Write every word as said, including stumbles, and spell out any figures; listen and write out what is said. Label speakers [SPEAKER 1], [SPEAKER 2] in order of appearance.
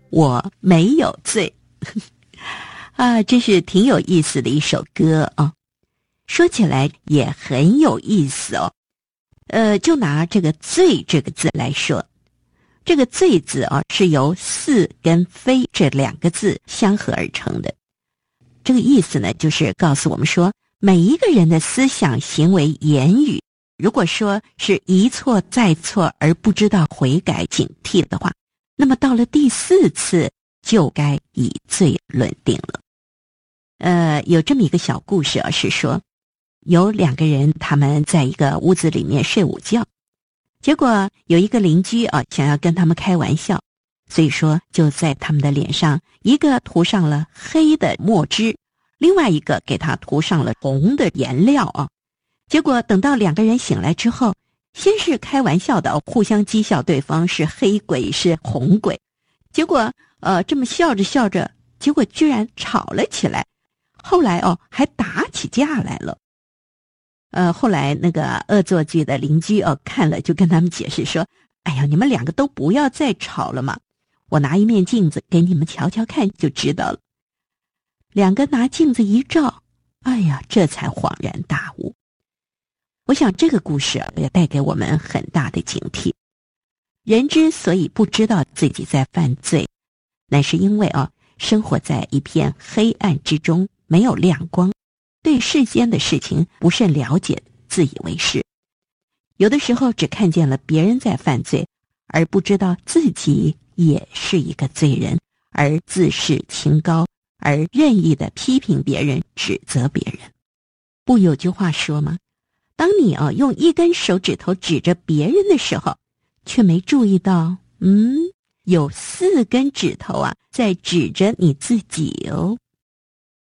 [SPEAKER 1] 我没有罪。啊，这是挺有意思的一首歌啊，说起来也很有意思哦。呃，就拿这个罪这个字来说，这个罪字啊是由似跟非这两个字相合而成的。这个意思呢，就是告诉我们说，每一个人的思想、行为、言语，如果说是一错再错而不知道悔改警惕的话，那么到了第四次就该以罪论定了。呃，有这么一个小故事啊，是说有两个人他们在一个屋子里面睡午觉，结果有一个邻居啊想要跟他们开玩笑，所以说就在他们的脸上一个涂上了黑的墨汁，另外一个给他涂上了红的颜料啊。结果等到两个人醒来之后，先是开玩笑的互相讥笑对方是黑鬼是红鬼，结果呃这么笑着笑着，结果居然吵了起来，后来哦还打起架来了。呃，后来那个恶作剧的邻居哦看了就跟他们解释说，哎呀，你们两个都不要再吵了嘛，我拿一面镜子给你们瞧瞧看就知道了。两个拿镜子一照，哎呀，这才恍然大悟。我想这个故事也带给我们很大的警惕。人之所以不知道自己在犯罪，乃是因为啊，生活在一片黑暗之中，没有亮光，对世间的事情不甚了解，自以为是。有的时候只看见了别人在犯罪，而不知道自己也是一个罪人，而自视清高，而任意的批评别人，指责别人。不有句话说吗？当你啊用一根手指头指着别人的时候，却没注意到，嗯，有四根指头啊在指着你自己哦。